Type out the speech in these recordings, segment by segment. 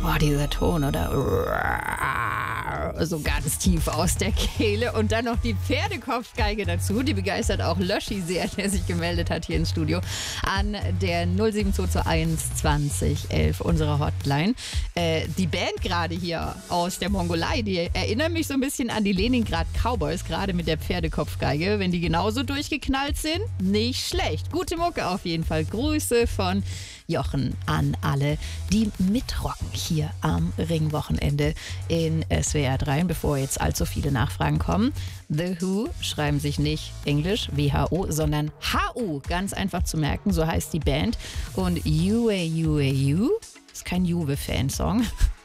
Oh, dieser Ton oder so ganz tief aus der Kehle und dann noch die Pferdekopfgeige dazu. Die begeistert auch Löschi sehr, der sich gemeldet hat hier ins Studio an der 07221 20 11 unserer Hotline. Die Band gerade hier aus der Mongolei, die erinnern mich so ein bisschen an die Leningrad Cowboys, gerade mit der Pferdekopfgeige. Wenn die genauso durchgeknallt sind, nicht schlecht. Gute Mucke auf jeden Fall. Grüße von Jochen an alle, die mitrocken hier am Ringwochenende in SWR 3. Bevor jetzt allzu viele Nachfragen kommen. The Who schreiben sich nicht Englisch, WHO, sondern HU. Ganz einfach zu merken, so heißt die Band. Und UAUAU ist kein Juve-Fansong.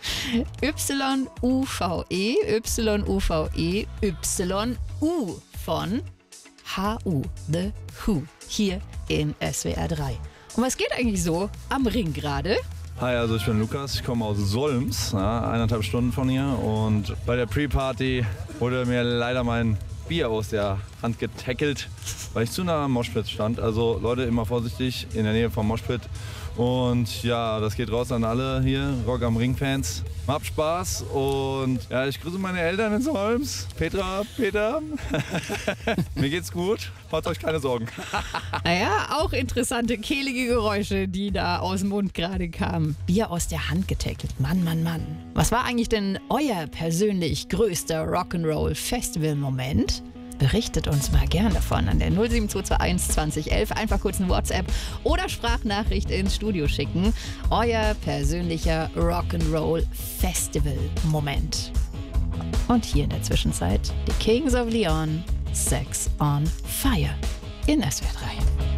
YUVE, YUVE, YU von HU, The Who, hier in SWR 3. Und was geht eigentlich so am Ring gerade? Hi, also ich bin Lukas, ich komme aus Solms, 1,5 Stunden von hier, und bei der Pre-Party wurde mir leider mein Bier aus der Hand getackelt, weil ich zu nah am Moshpit stand. Also Leute, immer vorsichtig in der Nähe vom Moshpit. Und ja, das geht raus an alle hier, Rock am Ring-Fans. Habt Spaß und ja, ich grüße meine Eltern in Solms. Petra, Peter, mir geht's gut, macht euch keine Sorgen. Naja, auch interessante, kehlige Geräusche, die da aus dem Mund gerade kamen. Bier aus der Hand getackelt, Mann, Mann, Mann. Was war eigentlich denn euer persönlich größter Rock'n'Roll-Festival-Moment? Berichtet uns mal gern davon an der 07221 20 11. Einfach kurz eine WhatsApp oder Sprachnachricht ins Studio schicken. Euer persönlicher Rock'n'Roll-Festival-Moment. Und hier in der Zwischenzeit die Kings of Leon, Sex on Fire in SWR 3.